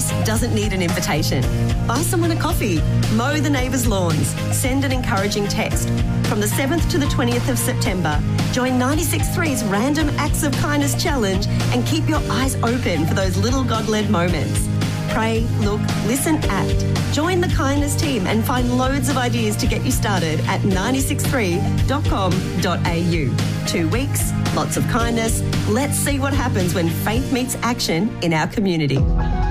doesn't need an invitation. Buy someone a coffee, mow the neighbours' lawns, send an encouraging text. From the 7th to the 20th of September, join 96.3's Random Acts of Kindness Challenge and keep your eyes open for those little God-led moments. Pray, look, listen, act. Join the kindness team and find loads of ideas to get you started at 963.com.au. 2 weeks, lots of kindness. Let's see what happens when faith meets action in our community.